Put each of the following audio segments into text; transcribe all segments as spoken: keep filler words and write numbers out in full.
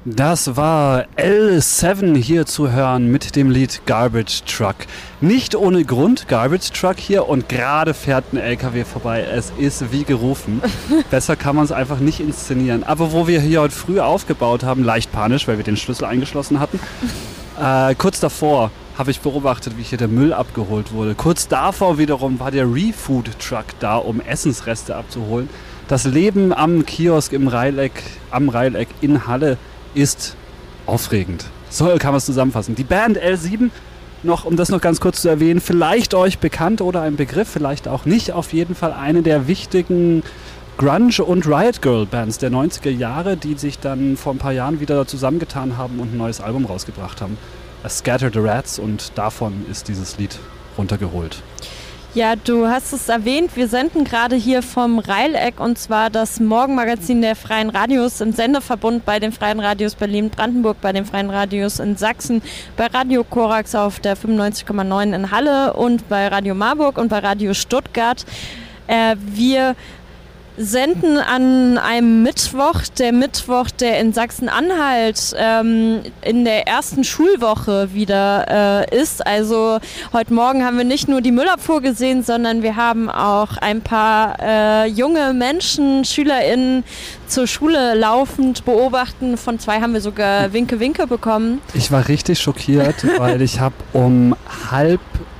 Das war L sieben hier zu hören mit dem Lied Garbage Truck. Nicht ohne Grund Garbage Truck hier und gerade fährt ein L K W vorbei. Es ist wie gerufen. Besser kann man es einfach nicht inszenieren. Aber wo wir hier heute früh aufgebaut haben, leicht panisch, weil wir den Schlüssel eingeschlossen hatten, äh, kurz davor habe ich beobachtet, wie hier der Müll abgeholt wurde. Kurz davor wiederum war der Refood Truck da, um Essensreste abzuholen. Das Leben am Kiosk im Rheileck, am Rheileck in Halle ist aufregend. So kann man es zusammenfassen. Die Band L sieben, noch, um das noch ganz kurz zu erwähnen, vielleicht euch bekannt oder ein Begriff, vielleicht auch nicht. Auf jeden Fall eine der wichtigen Grunge- und Riot Girl-Bands der neunziger Jahre, die sich dann vor ein paar Jahren wieder zusammengetan haben und ein neues Album rausgebracht haben. A Scatter the Rats, und davon ist dieses Lied runtergeholt. Ja, du hast es erwähnt, wir senden gerade hier vom Rheileck, und zwar das Morgenmagazin der Freien Radios im Sendeverbund bei den Freien Radios Berlin-Brandenburg, bei den Freien Radios in Sachsen, bei Radio Korax auf der fünfundneunzig Komma neun in Halle und bei Radio Marburg und bei Radio Stuttgart. Äh, wir senden an einem Mittwoch, der Mittwoch, der in Sachsen-Anhalt ähm, in der ersten Schulwoche wieder äh, ist. Also heute Morgen haben wir nicht nur die Müllabfuhr gesehen, sondern wir haben auch ein paar äh, junge Menschen, SchülerInnen zur Schule laufend beobachten. Von zwei haben wir sogar Winke-Winke bekommen. Ich war richtig schockiert, weil ich habe um halb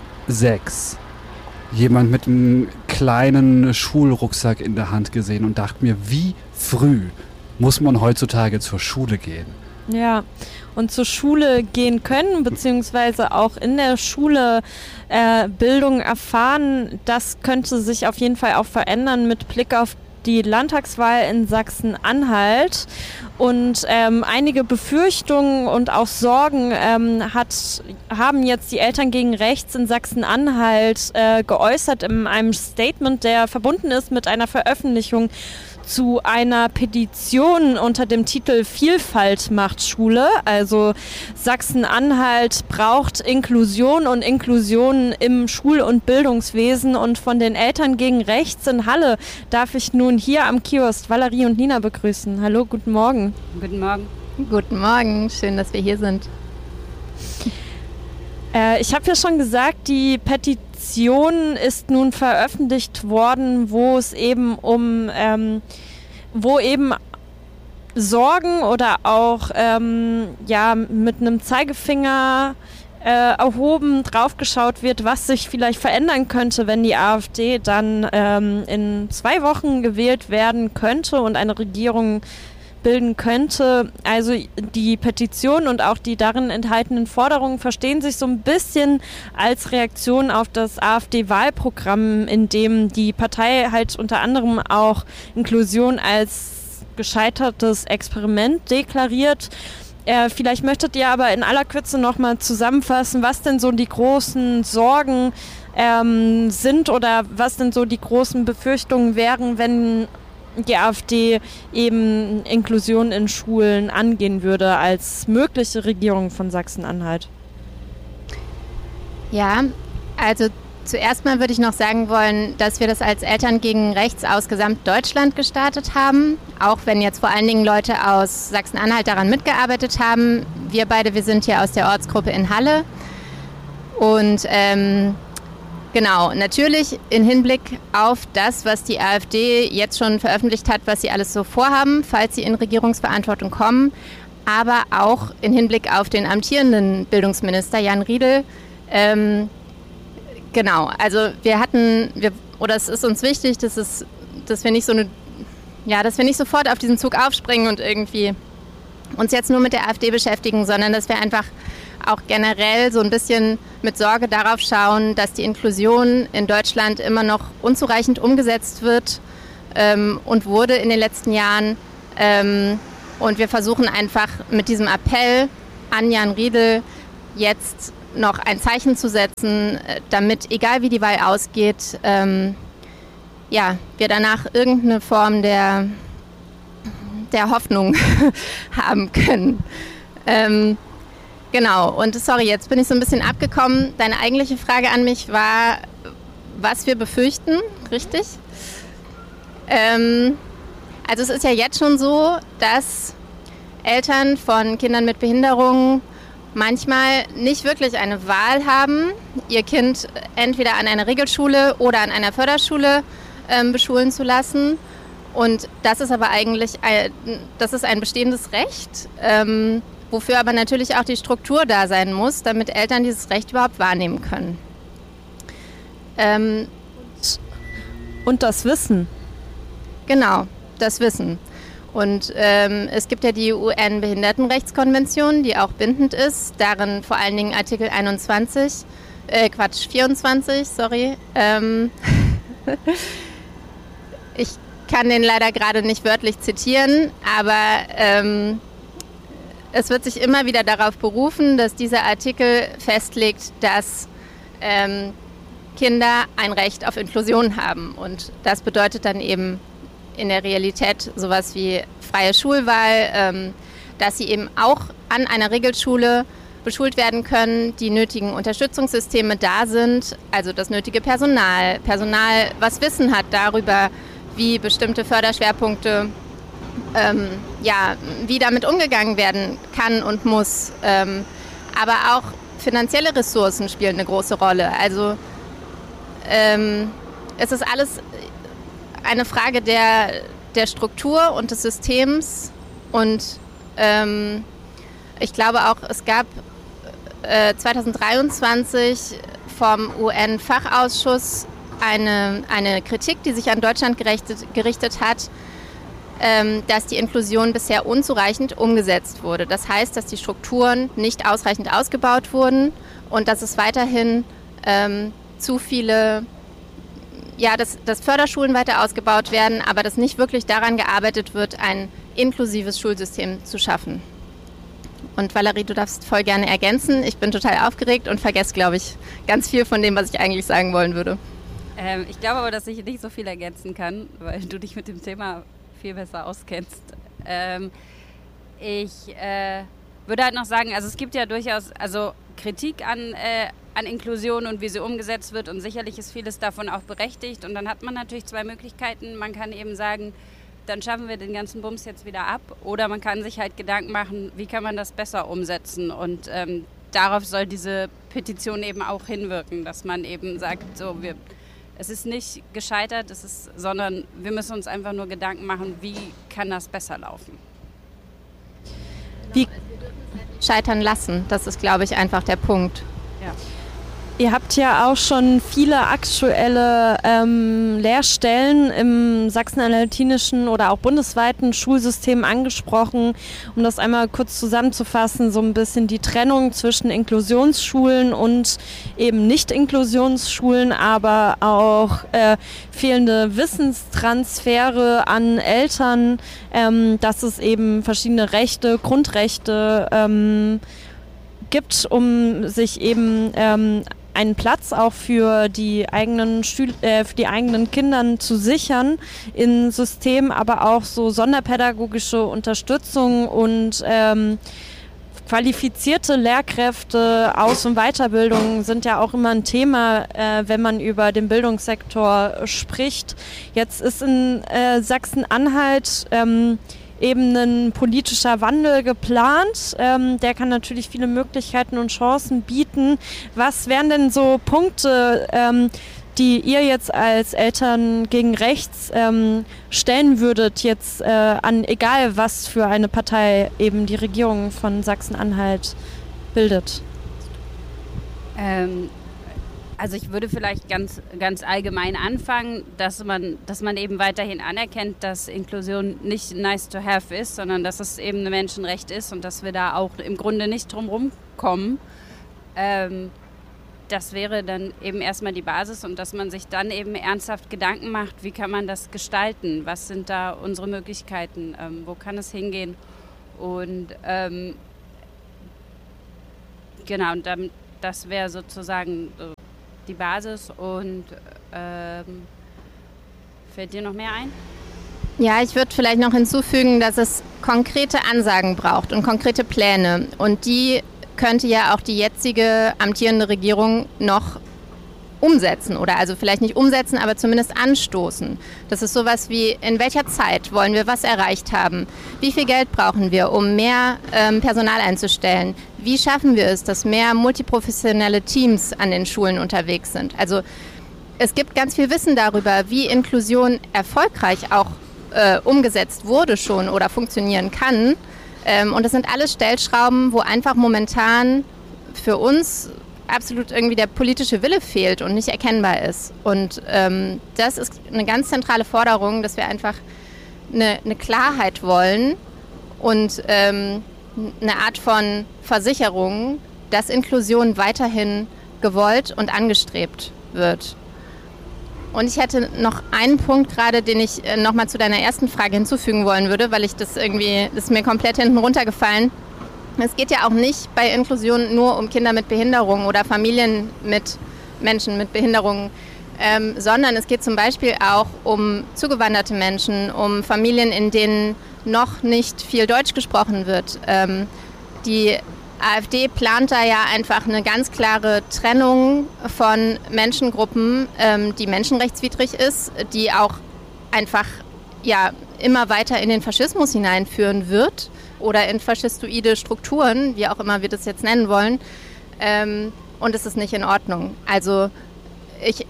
sechs jemand mit einem kleinen Schulrucksack in der Hand gesehen und dachte mir, wie früh muss man heutzutage zur Schule gehen? Ja, und zur Schule gehen können, beziehungsweise auch in der Schule äh, Bildung erfahren, das könnte sich auf jeden Fall auch verändern mit Blick auf die Landtagswahl in Sachsen-Anhalt. Und ähm, einige Befürchtungen und auch Sorgen ähm, hat, haben jetzt die Eltern gegen Rechts in Sachsen-Anhalt äh, geäußert in einem Statement, der verbunden ist mit einer Veröffentlichung zu einer Petition unter dem Titel Vielfalt macht Schule. Also Sachsen-Anhalt braucht Inklusion und Inklusion im Schul- und Bildungswesen. Und von den Eltern gegen Rechts in Halle darf ich nun hier am Kiosk Valerie und Nina begrüßen. Hallo, guten Morgen. Guten Morgen. Guten Morgen, schön, dass wir hier sind. Äh, ich habe ja schon gesagt, die Petition ist nun veröffentlicht worden, wo es eben um, ähm, wo eben Sorgen oder auch ähm, ja, mit einem Zeigefinger äh, erhoben draufgeschaut wird, was sich vielleicht verändern könnte, wenn die AfD dann ähm, in zwei Wochen gewählt werden könnte und eine Regierung bilden könnte. Also die Petition und auch die darin enthaltenen Forderungen verstehen sich so ein bisschen als Reaktion auf das AfD-Wahlprogramm, in dem die Partei halt unter anderem auch Inklusion als gescheitertes Experiment deklariert. Äh, vielleicht möchtet ihr aber in aller Kürze nochmal zusammenfassen, was denn so die großen Sorgen ähm, sind oder was denn so die großen Befürchtungen wären, wenn die AfD eben Inklusion in Schulen angehen würde als mögliche Regierung von Sachsen-Anhalt. Ja, also zuerst mal würde ich noch sagen wollen, dass wir das als Eltern gegen Rechts aus Gesamtdeutschland gestartet haben, auch wenn jetzt vor allen Dingen Leute aus Sachsen-Anhalt daran mitgearbeitet haben. Wir beide, wir sind hier aus der Ortsgruppe in Halle und ähm, genau, natürlich in Hinblick auf das, was die AfD jetzt schon veröffentlicht hat, was sie alles so vorhaben, falls sie in Regierungsverantwortung kommen, aber auch in Hinblick auf den amtierenden Bildungsminister Jan Riedel. Ähm, genau, also wir hatten, wir, oder es ist uns wichtig, dass, es, dass wir nicht so eine, ja, dass wir nicht sofort auf diesen Zug aufspringen und irgendwie uns jetzt nur mit der AfD beschäftigen, sondern dass wir einfach auch generell so ein bisschen mit Sorge darauf schauen, dass die Inklusion in Deutschland immer noch unzureichend umgesetzt wird ähm, und wurde in den letzten Jahren. Ähm, und wir versuchen einfach mit diesem Appell an Jan Riedel jetzt noch ein Zeichen zu setzen, damit, egal wie die Wahl ausgeht, ähm, ja, wir danach irgendeine Form der, der Hoffnung haben können. Ähm, Genau, und sorry, jetzt bin ich so ein bisschen abgekommen. Deine eigentliche Frage an mich war, was wir befürchten, richtig? Ähm, also es ist ja jetzt schon so, dass Eltern von Kindern mit Behinderungen manchmal nicht wirklich eine Wahl haben, ihr Kind entweder an einer Regelschule oder an einer Förderschule ähm, beschulen zu lassen. Und das ist aber eigentlich ein, das ist ein bestehendes Recht, ähm, wofür aber natürlich auch die Struktur da sein muss, damit Eltern dieses Recht überhaupt wahrnehmen können. Ähm, Und das Wissen. Genau, das Wissen. Und ähm, es gibt ja die U N-Behindertenrechtskonvention, die auch bindend ist. Darin vor allen Dingen Artikel einundzwanzig, äh, Quatsch, vierundzwanzig, sorry. Ähm, ich kann den leider gerade nicht wörtlich zitieren, aber ähm, es wird sich immer wieder darauf berufen, dass dieser Artikel festlegt, dass ähm, Kinder ein Recht auf Inklusion haben. Und das bedeutet dann eben in der Realität sowas wie freie Schulwahl, ähm, dass sie eben auch an einer Regelschule beschult werden können, die nötigen Unterstützungssysteme da sind, also das nötige Personal, Personal, was Wissen hat darüber, wie bestimmte Förderschwerpunkte, ähm, ja, wie damit umgegangen werden kann und muss. Ähm, aber auch finanzielle Ressourcen spielen eine große Rolle. Also ähm, es ist alles eine Frage der, der Struktur und des Systems und ähm, ich glaube auch, es gab äh, zweitausenddreiundzwanzig vom U N-Fachausschuss eine, eine Kritik, die sich an Deutschland gerichtet, gerichtet hat, ähm, dass die Inklusion bisher unzureichend umgesetzt wurde. Das heißt, dass die Strukturen nicht ausreichend ausgebaut wurden und dass es weiterhin ähm, zu viele Ja, dass, dass Förderschulen weiter ausgebaut werden, aber dass nicht wirklich daran gearbeitet wird, ein inklusives Schulsystem zu schaffen. Und Valerie, du darfst voll gerne ergänzen. Ich bin total aufgeregt und vergesse, glaube ich, ganz viel von dem, was ich eigentlich sagen wollen würde. Ähm, ich glaube aber, dass ich nicht so viel ergänzen kann, weil du dich mit dem Thema viel besser auskennst. Ähm, ich äh, würde halt noch sagen, also es gibt ja durchaus also Kritik an äh, an Inklusion und wie sie umgesetzt wird und sicherlich ist vieles davon auch berechtigt und dann hat man natürlich zwei Möglichkeiten. Man kann eben sagen, dann schaffen wir den ganzen Bums jetzt wieder ab oder man kann sich halt Gedanken machen, wie kann man das besser umsetzen und ähm, darauf soll diese Petition eben auch hinwirken, dass man eben sagt, so wir, es ist nicht gescheitert, es ist, sondern wir müssen uns einfach nur Gedanken machen, wie kann das besser laufen. Wie scheitern lassen, das ist, glaube ich, einfach der Punkt. Ja. Ihr habt ja auch schon viele aktuelle ähm, Lehrstellen im sachsen-anhaltinischen oder auch bundesweiten Schulsystem angesprochen. Um das einmal kurz zusammenzufassen, so ein bisschen die Trennung zwischen Inklusionsschulen und eben Nicht-Inklusionsschulen, aber auch äh, fehlende Wissenstransfere an Eltern, ähm, dass es eben verschiedene Rechte, Grundrechte ähm, gibt, um sich eben ähm, einen Platz auch für die eigenen Schül- äh, für die eigenen Kindern zu sichern in Systemen, aber auch so sonderpädagogische Unterstützung und ähm, qualifizierte Lehrkräfte, Aus- und Weiterbildung sind ja auch immer ein Thema, äh, wenn man über den Bildungssektor spricht. Jetzt ist in äh, Sachsen-Anhalt ähm, eben ein politischer Wandel geplant. Ähm, der kann natürlich viele Möglichkeiten und Chancen bieten. Was wären denn so Punkte, ähm, die ihr jetzt als Eltern gegen Rechts ähm, stellen würdet, jetzt äh, an egal was für eine Partei eben die Regierung von Sachsen-Anhalt bildet? Ähm, also ich würde vielleicht ganz, ganz allgemein anfangen, dass man, dass man eben weiterhin anerkennt, dass Inklusion nicht nice to have ist, sondern dass es eben ein Menschenrecht ist und dass wir da auch im Grunde nicht drum rumkommen. Ähm, das wäre dann eben erstmal die Basis und dass man sich dann eben ernsthaft Gedanken macht, wie kann man das gestalten, was sind da unsere Möglichkeiten, ähm, wo kann es hingehen und ähm, genau, und dann, das wäre sozusagen so die Basis und ähm, fällt dir noch mehr ein? Ja, ich würde vielleicht noch hinzufügen, dass es konkrete Ansagen braucht und konkrete Pläne. Und die könnte ja auch die jetzige amtierende Regierung noch umsetzen oder also vielleicht nicht umsetzen, aber zumindest anstoßen. Das ist sowas wie, in welcher Zeit wollen wir was erreicht haben? Wie viel Geld brauchen wir, um mehr ähm, Personal einzustellen? Wie schaffen wir es, dass mehr multiprofessionelle Teams an den Schulen unterwegs sind? Also es gibt ganz viel Wissen darüber, wie Inklusion erfolgreich auch äh, umgesetzt wurde schon oder funktionieren kann. Ähm, und das sind alles Stellschrauben, wo einfach momentan für uns absolut irgendwie der politische Wille fehlt und nicht erkennbar ist. Und ähm, das ist eine ganz zentrale Forderung, dass wir einfach eine, eine Klarheit wollen und ähm, eine Art von Versicherung, dass Inklusion weiterhin gewollt und angestrebt wird. Und ich hätte noch einen Punkt gerade, den ich äh, nochmal zu deiner ersten Frage hinzufügen wollen würde, weil ich das irgendwie, das ist mir komplett hinten runtergefallen. Es geht ja auch nicht bei Inklusion nur um Kinder mit Behinderung oder Familien mit Menschen mit Behinderungen, ähm, sondern es geht zum Beispiel auch um zugewanderte Menschen, um Familien, in denen noch nicht viel Deutsch gesprochen wird. Ähm, die AfD plant da ja einfach eine ganz klare Trennung von Menschengruppen, ähm, die menschenrechtswidrig ist, die auch einfach ja, immer weiter in den Faschismus hineinführen wird oder in faschistoide Strukturen, wie auch immer wir das jetzt nennen wollen. Ähm, und es ist nicht in Ordnung. Also ich,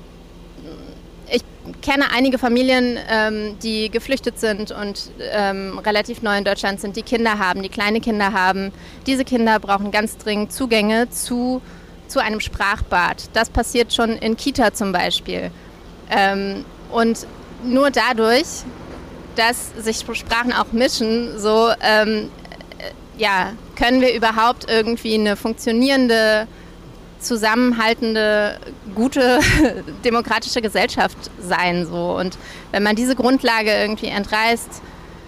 ich kenne einige Familien, ähm, die geflüchtet sind und ähm, relativ neu in Deutschland sind, die Kinder haben, die kleine Kinder haben. Diese Kinder brauchen ganz dringend Zugänge zu, zu einem Sprachbad. Das passiert schon in Kita zum Beispiel. Ähm, und nur dadurch, dass sich Sprachen auch mischen, so ähm, ja, können wir überhaupt irgendwie eine funktionierende, zusammenhaltende, gute demokratische Gesellschaft sein. So. Und wenn man diese Grundlage irgendwie entreißt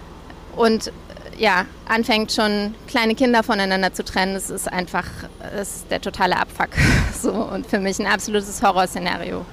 und ja, anfängt schon kleine Kinder voneinander zu trennen, das ist einfach das ist der totale Abfuck. So. Und für mich ein absolutes Horrorszenario.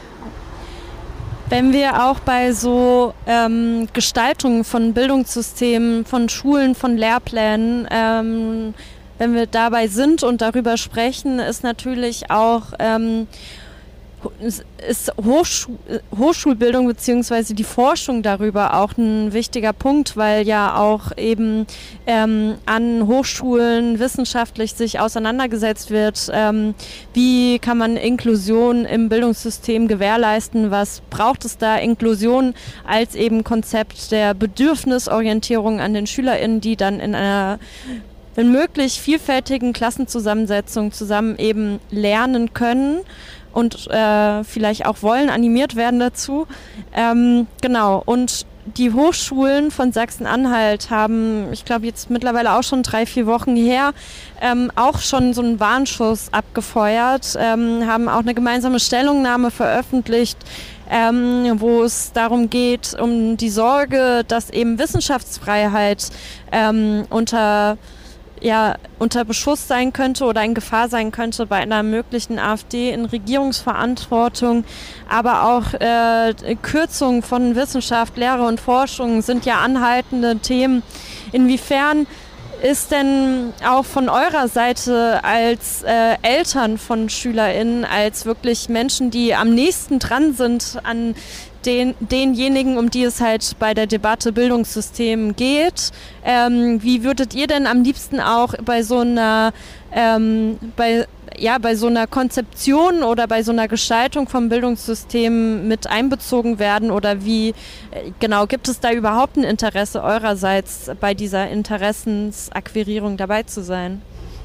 Wenn wir auch bei so ähm, Gestaltungen von Bildungssystemen, von Schulen, von Lehrplänen, ähm, wenn wir dabei sind und darüber sprechen, ist natürlich auch ähm, ist Hochschul- Hochschulbildung bzw. die Forschung darüber auch ein wichtiger Punkt, weil ja auch eben ähm, an Hochschulen wissenschaftlich sich auseinandergesetzt wird, ähm, wie kann man Inklusion im Bildungssystem gewährleisten, was braucht es da, Inklusion als eben Konzept der Bedürfnisorientierung an den SchülerInnen, die dann in einer wenn möglich vielfältigen Klassenzusammensetzungen zusammen eben lernen können und äh, vielleicht auch wollen, animiert werden dazu. Ähm, genau, und die Hochschulen von Sachsen-Anhalt haben, ich glaube jetzt mittlerweile auch schon drei, vier Wochen her, ähm, auch schon so einen Warnschuss abgefeuert, ähm, haben auch eine gemeinsame Stellungnahme veröffentlicht, ähm, wo es darum geht, um die Sorge, dass eben Wissenschaftsfreiheit ähm, unter ja, unter Beschuss sein könnte oder in Gefahr sein könnte bei einer möglichen AfD in Regierungsverantwortung. Aber auch äh, Kürzungen von Wissenschaft, Lehre und Forschung sind ja anhaltende Themen. Inwiefern ist denn auch von eurer Seite als äh, Eltern von SchülerInnen, als wirklich Menschen, die am nächsten dran sind an Den, denjenigen, um die es halt bei der Debatte Bildungssystem geht. Ähm, wie würdet ihr denn am liebsten auch bei so einer ähm, bei, ja, bei so einer Konzeption oder bei so einer Gestaltung vom Bildungssystem mit einbezogen werden? Oder wie, äh, genau, gibt es da überhaupt ein Interesse eurerseits bei dieser Interessensakquirierung dabei zu sein?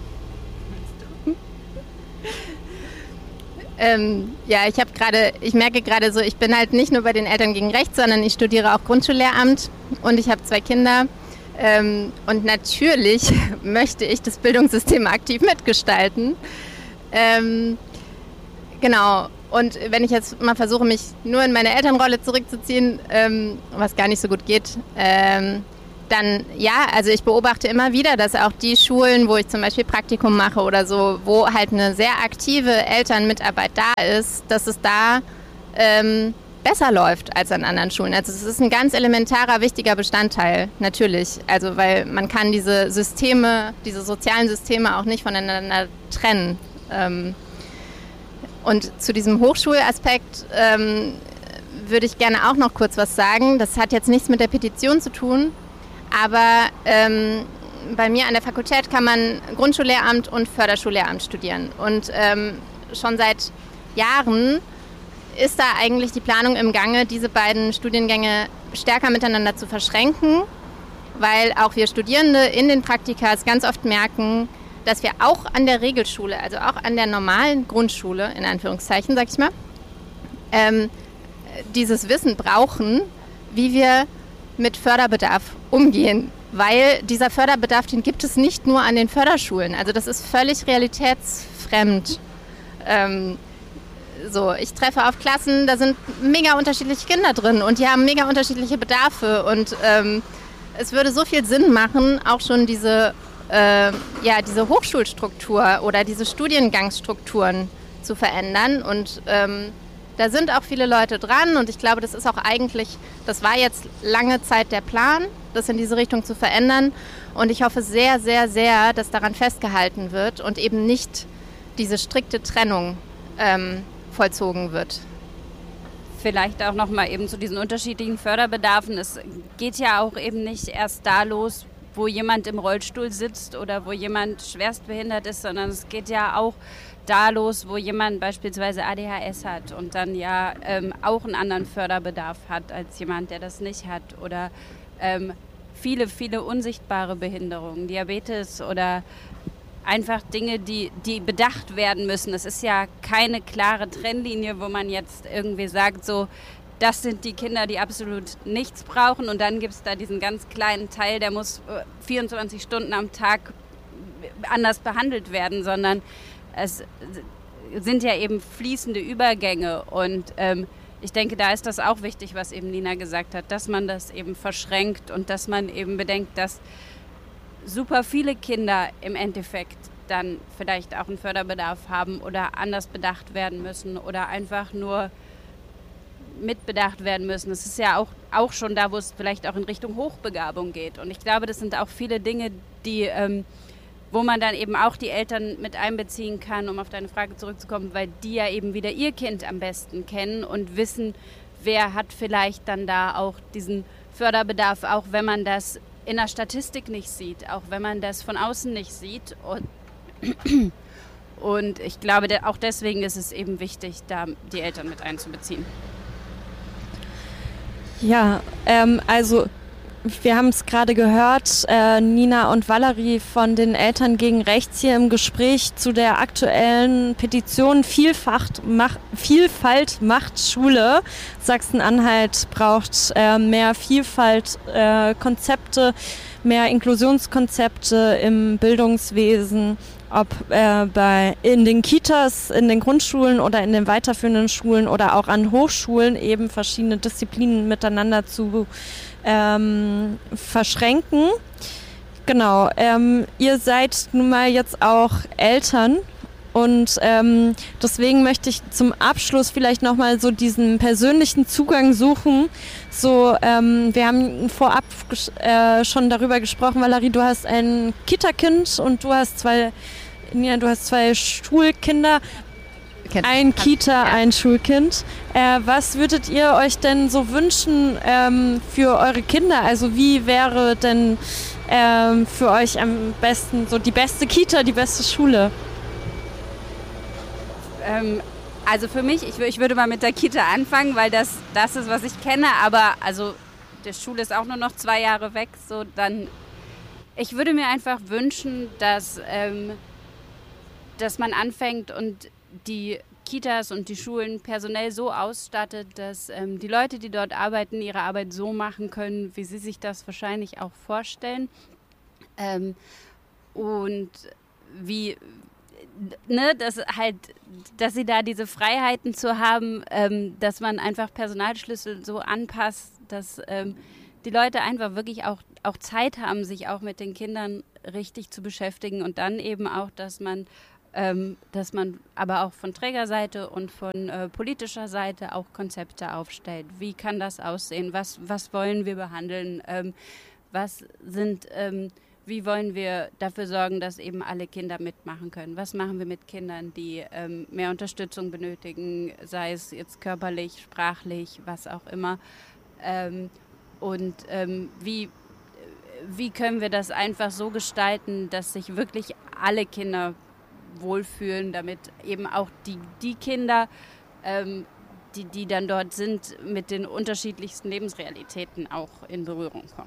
Ähm, ja, ich habe gerade, ich merke gerade so, ich bin halt nicht nur bei den Eltern gegen Rechts, sondern ich studiere auch Grundschullehramt und ich habe zwei Kinder. Ähm, und natürlich möchte ich das Bildungssystem aktiv mitgestalten. Ähm, genau. Und wenn ich jetzt mal versuche, mich nur in meine Elternrolle zurückzuziehen, ähm, was gar nicht so gut geht, ähm, dann ja, also ich beobachte immer wieder, dass auch die Schulen, wo ich zum Beispiel Praktikum mache oder so, wo halt eine sehr aktive Elternmitarbeit da ist, dass es da ähm, besser läuft als an anderen Schulen. Also es ist ein ganz elementarer, wichtiger Bestandteil, natürlich. Also weil man kann diese Systeme, diese sozialen Systeme auch nicht voneinander trennen. Ähm, Und zu diesem Hochschulaspekt ähm, würde ich gerne auch noch kurz was sagen. Das hat jetzt nichts mit der Petition zu tun, aber ähm, bei mir an der Fakultät kann man Grundschullehramt und Förderschullehramt studieren. Und ähm, schon seit Jahren ist da eigentlich die Planung im Gange, diese beiden Studiengänge stärker miteinander zu verschränken, weil auch wir Studierende in den Praktikas ganz oft merken, dass wir auch an der Regelschule, also auch an der normalen Grundschule, in Anführungszeichen, sag ich mal, ähm, dieses Wissen brauchen, wie wir mit Förderbedarf umgehen. Weil dieser Förderbedarf, den gibt es nicht nur an den Förderschulen. Also das ist völlig realitätsfremd. Ähm, so, ich treffe auf Klassen, da sind mega unterschiedliche Kinder drin und die haben mega unterschiedliche Bedarfe. Und ähm, es würde so viel Sinn machen, auch schon diese, äh, ja, diese Hochschulstruktur oder diese Studiengangsstrukturen zu verändern. Und ähm, da sind auch viele Leute dran und ich glaube, das ist auch eigentlich, das war jetzt lange Zeit der Plan, das in diese Richtung zu verändern. Und ich hoffe sehr, sehr, sehr, dass daran festgehalten wird und eben nicht diese strikte Trennung ähm, vollzogen wird. Vielleicht auch nochmal eben zu diesen unterschiedlichen Förderbedarfen. Es geht ja auch eben nicht erst da los, wo jemand im Rollstuhl sitzt oder wo jemand schwerstbehindert ist, sondern es geht ja auch da los, wo jemand beispielsweise A D H S hat und dann ja ähm, auch einen anderen Förderbedarf hat als jemand, der das nicht hat. Oder ähm, viele, viele unsichtbare Behinderungen, Diabetes oder einfach Dinge, die, die bedacht werden müssen. Es ist ja keine klare Trennlinie, wo man jetzt irgendwie sagt, so, das sind die Kinder, die absolut nichts brauchen und dann gibt es da diesen ganz kleinen Teil, der muss vierundzwanzig Stunden am Tag anders behandelt werden, sondern es sind ja eben fließende Übergänge und ähm, ich denke, da ist das auch wichtig, was eben Nina gesagt hat, dass man das eben verschränkt und dass man eben bedenkt, dass super viele Kinder im Endeffekt dann vielleicht auch einen Förderbedarf haben oder anders bedacht werden müssen oder einfach nur mitbedacht werden müssen. Es ist ja auch, auch schon da, wo es vielleicht auch in Richtung Hochbegabung geht. Und ich glaube, das sind auch viele Dinge, die, ähm, wo man dann eben auch die Eltern mit einbeziehen kann, um auf deine Frage zurückzukommen, weil die ja eben wieder ihr Kind am besten kennen und wissen, wer hat vielleicht dann da auch diesen Förderbedarf, auch wenn man das in der Statistik nicht sieht, auch wenn man das von außen nicht sieht. Und, und ich glaube, auch deswegen ist es eben wichtig, da die Eltern mit einzubeziehen. Ja, ähm, also wir haben es gerade gehört, äh, Nina und Valerie von den Eltern gegen Rechts hier im Gespräch zu der aktuellen Petition Vielfalt macht, Vielfalt macht Schule. Sachsen-Anhalt braucht äh, mehr Vielfalt, äh, Konzepte, mehr Inklusionskonzepte im Bildungswesen, ob äh, bei in den Kitas, in den Grundschulen oder in den weiterführenden Schulen oder auch an Hochschulen eben verschiedene Disziplinen miteinander zu ähm, verschränken. Genau, ähm, ihr seid nun mal jetzt auch Eltern und ähm, deswegen möchte ich zum Abschluss vielleicht nochmal so diesen persönlichen Zugang suchen. So, ähm, wir haben vorab äh, schon darüber gesprochen, Valerie, du hast ein Kita-Kind und du hast zwei, Nina, du hast zwei Schulkinder. Ein Kita, ein Schulkind. Äh, was würdet ihr euch denn so wünschen ähm, für eure Kinder? Also wie wäre denn ähm, für euch am besten so die beste Kita, die beste Schule? Ähm, also für mich, ich, ich würde mal mit der Kita anfangen, weil das, das ist, was ich kenne. Aber also die Schule ist auch nur noch zwei Jahre weg. So dann, ich würde mir einfach wünschen, dass, ähm, dass man anfängt und die Kitas und die Schulen personell so ausstattet, dass ähm, die Leute, die dort arbeiten, ihre Arbeit so machen können, wie sie sich das wahrscheinlich auch vorstellen. Ähm, und wie, ne, dass halt, dass sie da diese Freiheiten zu haben, ähm, dass man einfach Personalschlüssel so anpasst, dass ähm, die Leute einfach wirklich auch, auch Zeit haben, sich auch mit den Kindern richtig zu beschäftigen und dann eben auch, dass man Ähm, dass man aber auch von Trägerseite und von äh, politischer Seite auch Konzepte aufstellt. Wie kann das aussehen? Was, was wollen wir behandeln? Ähm, was sind ähm, wie wollen wir dafür sorgen, dass eben alle Kinder mitmachen können? Was machen wir mit Kindern, die ähm, mehr Unterstützung benötigen, sei es jetzt körperlich, sprachlich, was auch immer? Ähm, und ähm, wie, wie können wir das einfach so gestalten, dass sich wirklich alle Kinder wohlfühlen, damit eben auch die, die Kinder, ähm, die, die dann dort sind, mit den unterschiedlichsten Lebensrealitäten auch in Berührung kommen.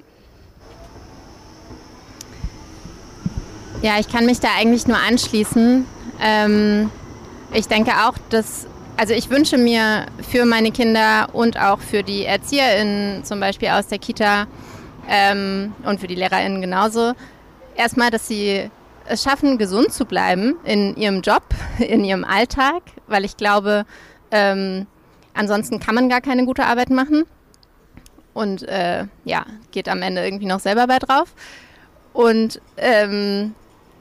Ja, ich kann mich da eigentlich nur anschließen. Ähm, ich denke auch, dass, also ich wünsche mir für meine Kinder und auch für die ErzieherInnen zum Beispiel aus der Kita ähm, und für die LehrerInnen genauso, erstmal, dass sie es schaffen, gesund zu bleiben in ihrem Job, in ihrem Alltag, weil ich glaube, ähm, ansonsten kann man gar keine gute Arbeit machen und äh, ja, geht am Ende irgendwie noch selber bei drauf. Und ähm,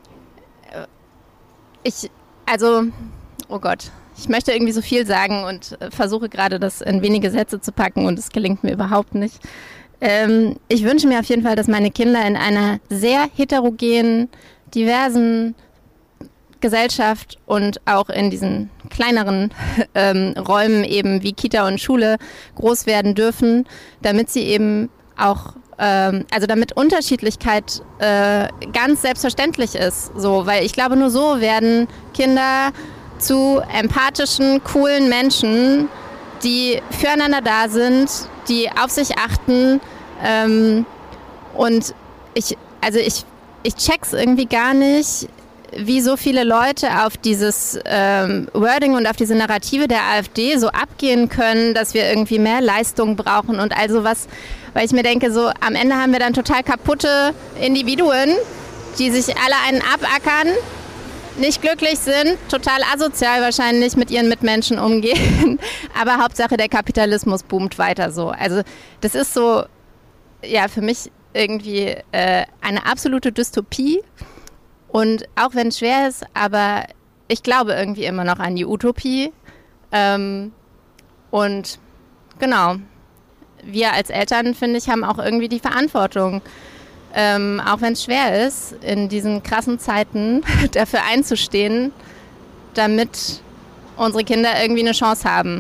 ich, also, oh Gott, ich möchte irgendwie so viel sagen und äh, versuche gerade, das in wenige Sätze zu packen und es gelingt mir überhaupt nicht. Ähm, ich wünsche mir auf jeden Fall, dass meine Kinder in einer sehr heterogenen, diversen Gesellschaft und auch in diesen kleineren ähm, Räumen eben wie Kita und Schule groß werden dürfen, damit sie eben auch also damit Unterschiedlichkeit äh, ganz selbstverständlich ist, so, weil ich glaube, nur so werden Kinder zu empathischen, coolen Menschen, die füreinander da sind, die auf sich achten ähm, und ich, also ich, ich check's irgendwie gar nicht, wie so viele Leute auf dieses ähm, Wording und auf diese Narrative der AfD so abgehen können, dass wir irgendwie mehr Leistung brauchen und all sowas, weil ich mir denke, so am Ende haben wir dann total kaputte Individuen, die sich alle einen abackern, nicht glücklich sind, total asozial wahrscheinlich mit ihren Mitmenschen umgehen, aber Hauptsache der Kapitalismus boomt weiter so. Also das ist so, ja, für mich irgendwie äh, eine absolute Dystopie. Und auch wenn es schwer ist, aber ich glaube irgendwie immer noch an die Utopie. Ähm, und genau, wir als Eltern, finde ich, haben auch irgendwie die Verantwortung, ähm, auch wenn es schwer ist, in diesen krassen Zeiten dafür einzustehen, damit unsere Kinder irgendwie eine Chance haben.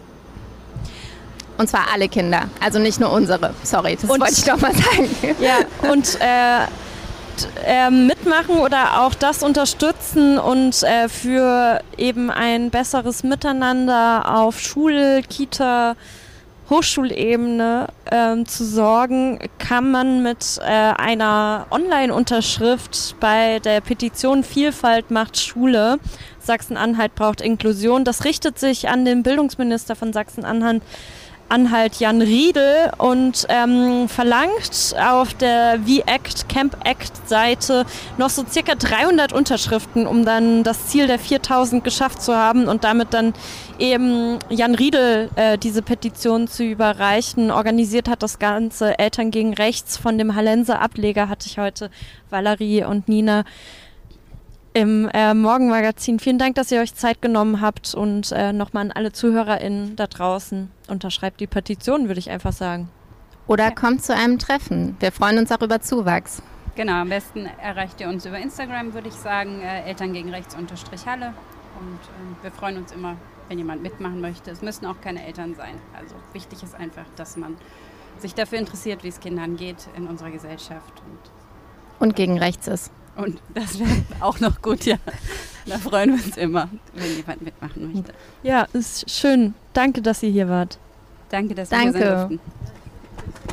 Und zwar alle Kinder, also nicht nur unsere. Sorry, das und, wollte ich doch mal sagen. Ja, und äh, Äh, mitmachen oder auch das unterstützen und äh, für eben ein besseres Miteinander auf Schul-, Kita-, Hochschulebene äh, zu sorgen, kann man mit äh, einer Online-Unterschrift bei der Petition Vielfalt macht Schule. Sachsen-Anhalt braucht Inklusion. Das richtet sich an den Bildungsminister von Sachsen-Anhalt, Anhalt Jan Riedel und ähm, verlangt auf der We Act, Camp Act Seite noch so circa dreihundert Unterschriften, um dann das Ziel der viertausend geschafft zu haben und damit dann eben Jan Riedel äh, diese Petition zu überreichen. Organisiert hat das Ganze Eltern gegen Rechts. Von dem Hallenser Ableger hatte ich heute Valerie und Nina im äh, Morgenmagazin. Vielen Dank, dass ihr euch Zeit genommen habt und äh, nochmal an alle ZuhörerInnen da draußen. Unterschreibt die Petition, würde ich einfach sagen. Oder ja. Kommt zu einem Treffen. Wir freuen uns auch über Zuwachs. Genau, am besten erreicht ihr uns über Instagram, würde ich sagen, äh, Eltern gegen Rechts unterstrich Halle. Und äh, wir freuen uns immer, wenn jemand mitmachen möchte. Es müssen auch keine Eltern sein. Also wichtig ist einfach, dass man sich dafür interessiert, wie es Kindern geht in unserer Gesellschaft. Und, und gegen rechts ist. Und das wäre auch noch gut, ja. Da freuen wir uns immer, wenn jemand mitmachen möchte. Ja, ist schön. Danke, dass ihr hier wart. Danke, dass Danke. wir hier sein durften.